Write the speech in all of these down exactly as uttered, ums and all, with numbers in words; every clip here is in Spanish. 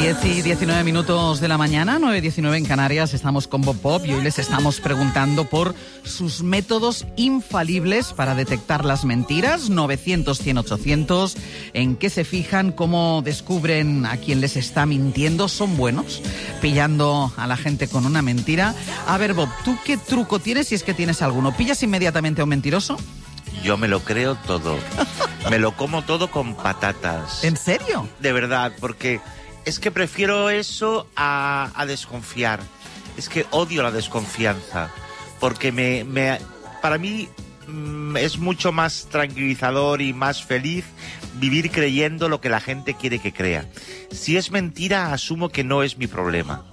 diez y diecinueve minutos de la mañana, nueve y diecinueve en Canarias, estamos con Bob Pop y hoy les estamos preguntando por sus métodos infalibles para detectar las mentiras. Novecientos, cien, ochocientos. ¿En qué se fijan? ¿Cómo descubren a quién les está mintiendo? ¿Son buenos pillando a la gente con una mentira? A ver, Bob, ¿tú qué truco tienes, si es que tienes alguno? ¿Pillas inmediatamente a un mentiroso? Yo me lo creo todo. Me lo como todo con patatas. ¿En serio? De verdad, porque es que prefiero eso a, a desconfiar. Es que odio la desconfianza. Porque me, me para mí mm, es mucho más tranquilizador y más feliz vivir creyendo lo que la gente quiere que crea. Si es mentira, asumo que no es mi problema.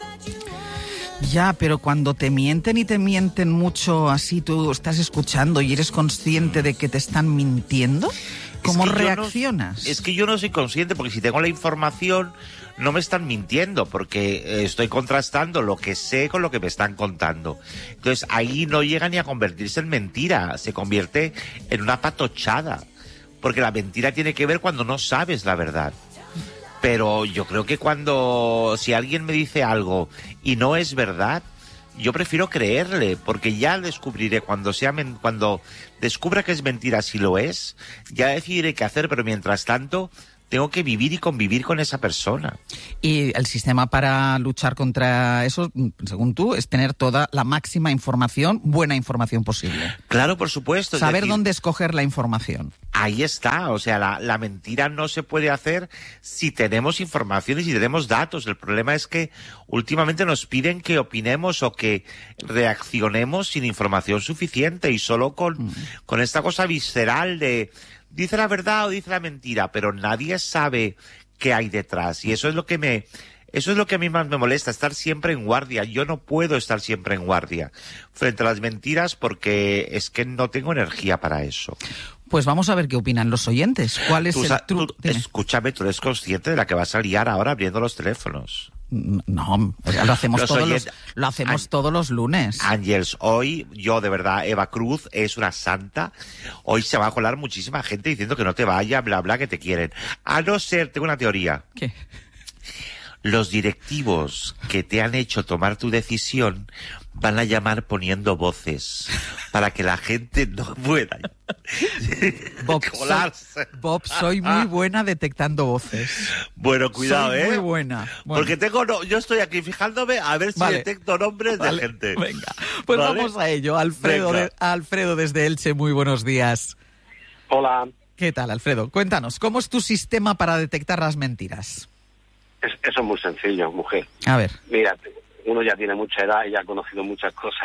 Ya, pero cuando te mienten y te mienten mucho así, tú estás escuchando y eres consciente de que te están mintiendo, ¿cómo es que reaccionas? No, es que yo no soy consciente, porque si tengo la información no me están mintiendo, porque estoy contrastando lo que sé con lo que me están contando. Entonces ahí no llega ni a convertirse en mentira, se convierte en una patochada, porque la mentira tiene que ver cuando no sabes la verdad. Pero yo creo que cuando, si alguien me dice algo y no es verdad, yo prefiero creerle, porque ya descubriré cuando sea men- cuando descubra que es mentira, si lo es, ya decidiré qué hacer, pero mientras tanto tengo que vivir y convivir con esa persona. Y el sistema para luchar contra eso, según tú, es tener toda la máxima información, buena información posible. Claro, por supuesto. Saber decir, dónde escoger la información. Ahí está, o sea, la, la mentira no se puede hacer si tenemos información y si tenemos datos. El problema es que últimamente nos piden que opinemos o que reaccionemos sin información suficiente y solo con, mm. con esta cosa visceral de dice la verdad o dice la mentira, pero nadie sabe qué hay detrás. Y eso es lo que me... Eso es lo que a mí más me molesta, estar siempre en guardia. Yo no puedo estar siempre en guardia frente a las mentiras porque es que no tengo energía para eso. Pues vamos a ver qué opinan los oyentes. ¿Cuál es tú, el truco? Escúchame, tú eres consciente de la que vas a liar ahora abriendo los teléfonos. No, lo hacemos, todos los, lo hacemos todos los lunes. Ángels, hoy yo de verdad, Eva Cruz es una santa. Hoy se va a colar muchísima gente diciendo que no te vaya, bla, bla, que te quieren. A no ser, tengo una teoría. ¿Qué? Los directivos que te han hecho tomar tu decisión van a llamar poniendo voces para que la gente no pueda Bob, colarse. Soy, Bob, soy muy buena detectando voces. Bueno, cuidado, soy ¿eh? muy buena. Bueno. Porque tengo, no, yo estoy aquí fijándome a ver si vale. detecto nombres vale. de gente. Venga, pues ¿vale? vamos a ello. Alfredo, de, Alfredo desde Elche, muy buenos días. Hola. ¿Qué tal, Alfredo? Cuéntanos, ¿cómo es tu sistema para detectar las mentiras? Es, eso es muy sencillo, mujer. A ver. Mira, uno ya tiene mucha edad y ya ha conocido muchas cosas.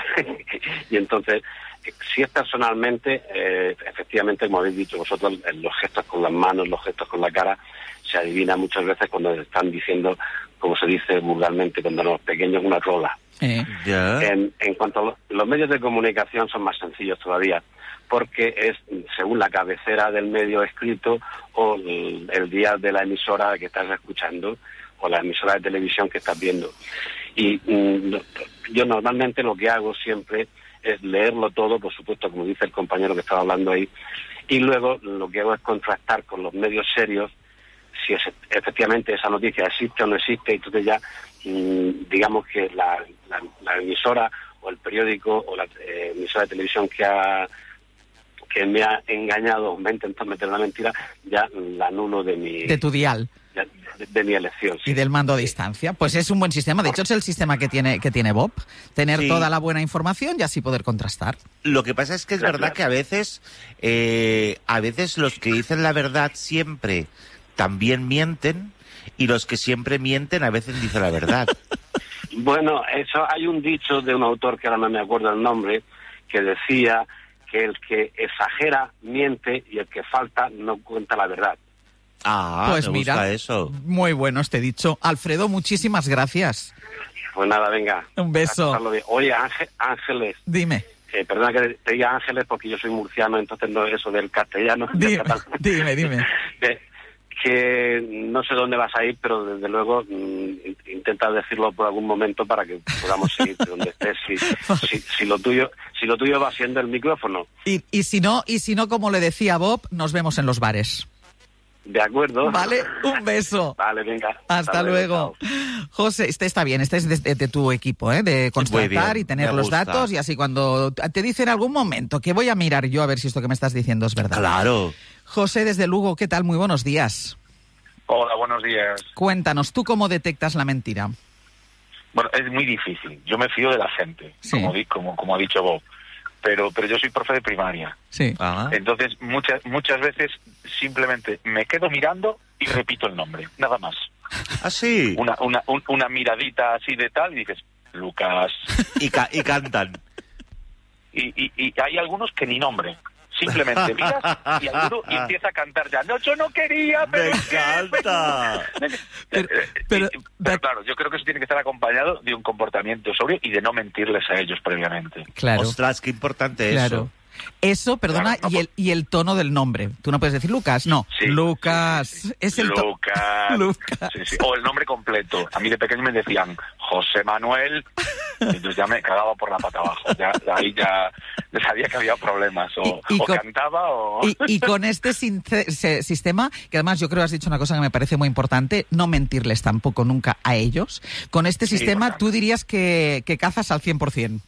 Y entonces, si es personalmente, eh, efectivamente, como habéis dicho vosotros, los gestos con las manos, los gestos con la cara, se adivina muchas veces cuando están diciendo, como se dice vulgarmente, cuando los pequeños, una rola. Eh. Yeah. En, en cuanto a los, los medios de comunicación son más sencillos todavía, porque es según la cabecera del medio escrito o el, el día de la emisora que estás escuchando, o la emisora de televisión que estás viendo. Y mm, yo normalmente lo que hago siempre es leerlo todo, por supuesto, como dice el compañero que estaba hablando ahí, y luego lo que hago es contrastar con los medios serios si es, efectivamente esa noticia existe o no existe, y entonces ya mm, digamos que la, la, la emisora o el periódico o la eh, emisora de televisión que ha que me ha engañado o me ha intentado meter la mentira, ya la anulo de mi... De tu dial. De, de mi elección. Sí. Y del mando a distancia. Pues es un buen sistema. De hecho, es el sistema que tiene que tiene Bob. Tener sí. toda la buena información y así poder contrastar. Lo que pasa es que es claro, verdad claro. que a veces, eh, a veces los que dicen la verdad siempre también mienten, y los que siempre mienten a veces dicen la verdad. Bueno, eso hay un dicho de un autor que ahora no me acuerdo el nombre, que decía que el que exagera miente y el que falta no cuenta la verdad. Ah, pues me mira, gusta eso. Muy bueno este dicho. Alfredo, muchísimas gracias. Pues nada, venga. Un beso. Oye, Ángel, Ángeles. Dime. Eh, perdona que te diga Ángeles porque yo soy murciano, entonces no eso del castellano. Dime, dime, dime. Que, que no sé dónde vas a ir, pero desde luego mmm, intenta decirlo por algún momento para que podamos seguir donde estés. Si, si, si lo tuyo, si lo tuyo va siendo el micrófono. Y, y si no, y si no, como le decía Bob, nos vemos en los bares. ¿De acuerdo? Vale, un beso. Vale, venga. Hasta, hasta luego. luego. José, este está bien, este es de, de, de tu equipo, ¿eh? De constatar y tener los datos, y así cuando te dice en algún momento que voy a mirar yo a ver si esto que me estás diciendo es verdad. Claro. José, desde Lugo, ¿qué tal? Muy buenos días. Hola, buenos días. Cuéntanos, ¿tú cómo detectas la mentira? Bueno, es muy difícil. Yo me fío de la gente, sí. como, como, como ha dicho Bob. Pero, pero yo soy profe de primaria. Sí. Ajá. Entonces, muchas muchas veces simplemente me quedo mirando y repito el nombre, nada más. ¿Ah, sí? Una, una, un, una miradita así de tal y dices, Lucas. Y, ca y cantan. Y, y, y hay algunos que ni nombre. Simplemente miras y, alguno, y empieza a cantar ya. No, yo no quería, pero... ¡Me encanta! Pero, pero, pero, pero claro, yo creo que eso tiene que estar acompañado de un comportamiento sobrio y de no mentirles a ellos previamente. Claro. Ostras, qué importante claro. eso. Eso, perdona, Claro, no, y, el, y el tono del nombre. Tú no puedes decir Lucas, no. Sí, Lucas. Sí, sí, sí. Es el Lucas. Lucas. Sí, sí. O el nombre completo. A mí de pequeño me decían José Manuel, y entonces ya me cagaba por la pata abajo. Ya, ahí ya sabía que había problemas. O, y, y o con, cantaba o... Y, y con este sistema, que además yo creo que has dicho una cosa que me parece muy importante, no mentirles tampoco nunca a ellos. Con este Sí, sistema importante. tú dirías que, que cazas al cien por cien.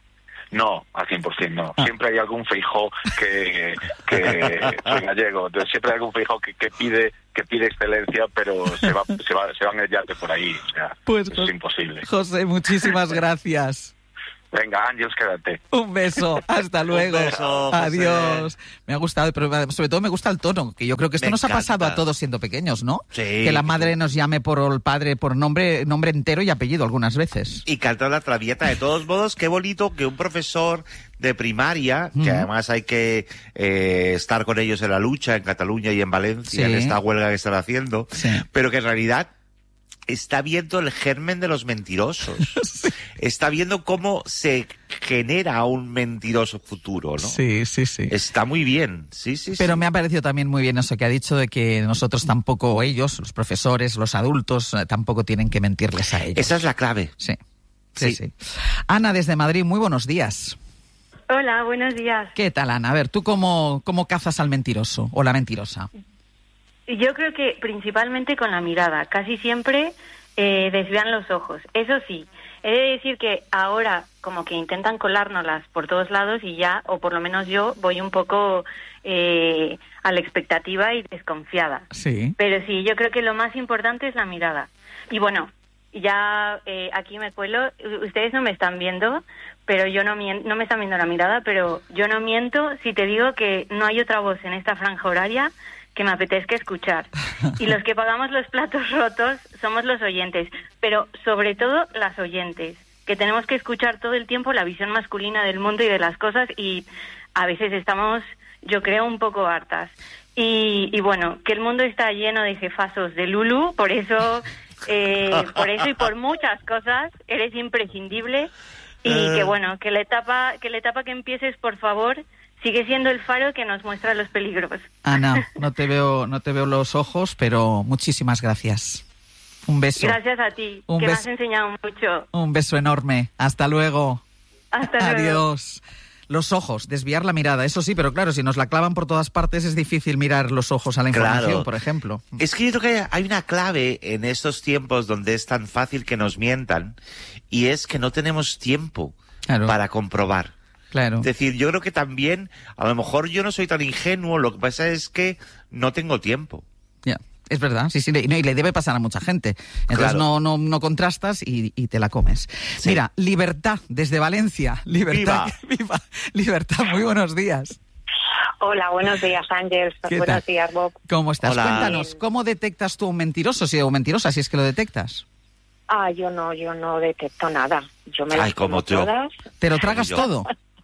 No, al cien por ciento no. Ah. Siempre hay algún Feijóo que, que soy gallego, entonces siempre hay algún Feijóo que, que pide que pide excelencia, pero se va se va se van el yate por ahí, o sea, Pues, eso es imposible. José, muchísimas gracias. Venga, Ángeles, quédate. Un beso, hasta luego. Un beso, José. Adiós. Me ha gustado, pero sobre todo me gusta el tono, que yo creo que esto Me nos ha pasado encanta. a todos siendo pequeños, ¿no? Sí. Que la madre nos llame por el padre, por nombre, nombre entero y apellido algunas veces. Y cantar la traviata. De todos modos, qué bonito que un profesor de primaria, que Ujú. además hay que eh, estar con ellos en la lucha, en Cataluña y en Valencia, Sí. en esta huelga que están haciendo, Sí. pero que en realidad está viendo el germen de los mentirosos. Sí. Está viendo cómo se genera un mentiroso futuro, ¿no? Sí, sí, sí. Está muy bien, sí, sí, Pero sí. me ha parecido también muy bien eso que ha dicho de que nosotros tampoco, ellos, los profesores, los adultos, eh, tampoco tienen que mentirles a ellos. Esa es la clave. Sí. Sí, Sí. sí. Ana, desde Madrid, muy buenos días. Hola, buenos días. ¿Qué tal, Ana? A ver, ¿tú cómo, cómo cazas al mentiroso o la mentirosa? Yo creo que principalmente con la mirada. Casi siempre eh, desvían los ojos. Eso sí, he de decir que ahora como que intentan colárnoslas por todos lados y ya, o por lo menos yo, voy un poco eh, a la expectativa y desconfiada. Sí. Pero sí, yo creo que lo más importante es la mirada. Y bueno, ya eh, aquí me cuelo. Ustedes no me están viendo, pero yo no miento, no me están viendo la mirada, pero yo no miento si te digo que no hay otra voz en esta franja horaria que me apetezca escuchar. Y los que pagamos los platos rotos somos los oyentes, pero sobre todo las oyentes, que tenemos que escuchar todo el tiempo la visión masculina del mundo y de las cosas, y a veces estamos, yo creo, un poco hartas. Y, y bueno, que el mundo está lleno de jefazos de Lulu, por eso, eh, por eso y por muchas cosas eres imprescindible. Y que bueno, que la etapa, que la etapa que empieces, por favor, sigue siendo el faro que nos muestra los peligros. Ana, no te veo, no te veo los ojos, pero muchísimas gracias. Un beso. Gracias a ti, Un que me beso. has enseñado mucho. Un beso enorme. Hasta luego. Hasta luego. Adiós. Los ojos, desviar la mirada, eso sí, pero claro, si nos la clavan por todas partes es difícil mirar los ojos a la información, Claro. por ejemplo. Es que yo creo que hay una clave en estos tiempos donde es tan fácil que nos mientan, y es que no tenemos tiempo Claro. para comprobar. Claro. Es decir, yo creo que también, a lo mejor yo no soy tan ingenuo, lo que pasa es que no tengo tiempo. Ya, es verdad, sí, sí, y, no, y le debe pasar a mucha gente. Entonces Claro. no, no, no contrastas y, y te la comes. Sí. Mira, Libertad, desde Valencia. Libertad, viva. Libertad, muy buenos días. Hola, buenos días, Ángel. ¿Qué Buenos tal? días, Bob. ¿Cómo estás? Hola. Cuéntanos, ¿cómo detectas tú un mentiroso si, o mentirosa, si es que lo detectas? Ah, yo no, yo no detecto nada. Yo me Ay, las como como yo. todas. ¿Te lo tragas yo. todo?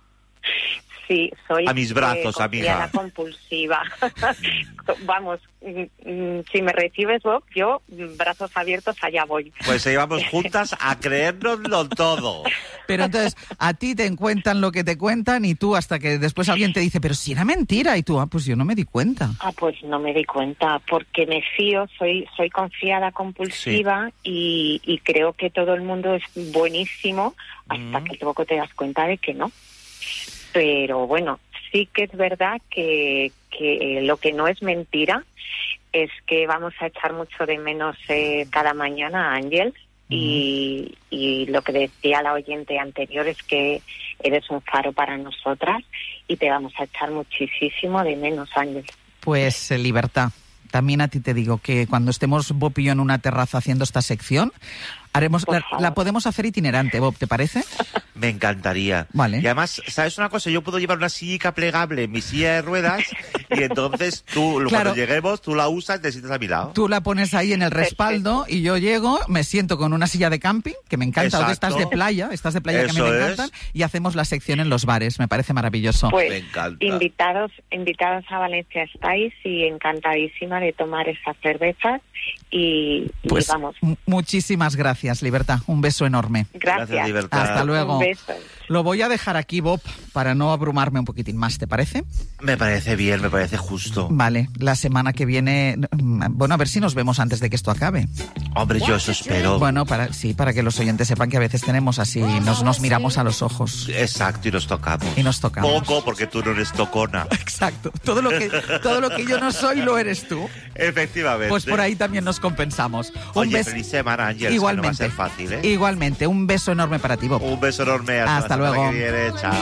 Sí, soy A mis brazos, eh, amiga. confiada compulsiva. Vamos, mm, mm, si me recibes, Bob, yo mm, brazos abiertos allá voy. Pues ahí vamos juntas a creérnoslo todo. Pero entonces, a ti te cuentan lo que te cuentan y tú hasta que después alguien te dice, pero si era mentira, y tú, ah, pues yo no me di cuenta. Ah, pues no me di cuenta, porque me fío, soy soy confiada compulsiva y, y creo que todo el mundo es buenísimo hasta Mm. que luego te das cuenta de que no. Pero bueno, sí que es verdad que, que lo que no es mentira es que vamos a echar mucho de menos eh, cada mañana a Ángel. Y, y lo que decía la oyente anterior es que eres un faro para nosotras y te vamos a echar muchísimo de menos, Ángel. Pues eh, Libertad, también a ti te digo que cuando estemos Bob y yo en una terraza haciendo esta sección, haremos la, la podemos hacer itinerante, Bob, ¿te parece? Me encantaría. Vale. Y además, ¿sabes una cosa? Yo puedo llevar una silla plegable en mi silla de ruedas y entonces tú, Claro. cuando lleguemos, tú la usas y te sientas a mi lado. Tú la pones ahí en el respaldo y yo llego, me siento con una silla de camping, que me encanta, o de estas de playa, estas de playa que a mí Eso me es. encantan, y hacemos la sección en los bares, me parece maravilloso. Pues Me encanta. invitados, invitados a Valencia estáis y encantadísima de tomar esas cervezas y, y Pues vamos. m- muchísimas gracias, Libertad. Un beso enorme. Gracias. Gracias, Libertad. Hasta luego. Un beso. Lo voy a dejar aquí, Bob, para no abrumarme un poquitín más, ¿te parece? Me parece bien, me parece justo. Vale, la semana que viene, mm, bueno, a ver si nos vemos antes de que esto acabe. Hombre, yo eso espero. Bueno, para sí, para que los oyentes sepan que a veces tenemos así, nos, nos miramos a los ojos Exacto, y nos tocamos. y nos tocamos. Poco, porque tú no eres tocona. Exacto. Todo lo que todo lo que yo no soy lo eres tú. Efectivamente. Pues por ahí también nos compensamos. Un Oye, beso. feliz semana, Ángel. Igualmente. No va a ser fácil, ¿eh? Igualmente, un beso enorme para ti, Bob. Un beso enorme. Hasta la semana luego. que viene. Chao.